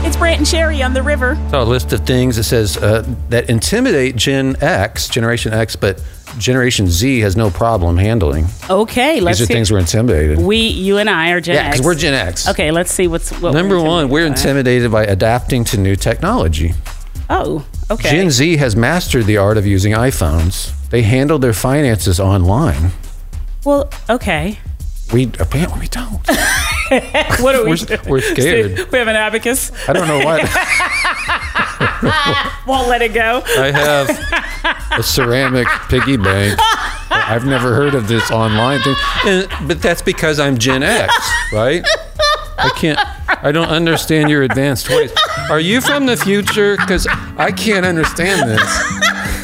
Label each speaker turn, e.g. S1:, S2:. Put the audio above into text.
S1: it's Brant and Sherry on the river.
S2: So a list of things that says that intimidate Generation X, but Generation Z has no problem handling.
S1: Okay, let's
S2: These are things we're intimidated.
S1: You and I are Gen X.
S2: Yeah, because we're Gen X.
S1: Okay, let's see what
S2: Number one, we're intimidated by adapting to new technology.
S1: Oh, okay.
S2: Gen Z has mastered the art of using iPhones. They handle their finances online.
S1: Well, okay.
S2: Apparently we don't.
S1: What are we?
S2: We're scared.
S1: We have an abacus.
S2: I don't know what.
S1: Won't let it go.
S2: I have a ceramic piggy bank. I've never heard of this online thing. But that's because I'm Gen X, right? I don't understand your advanced ways. Are you from the future? Because I can't understand this.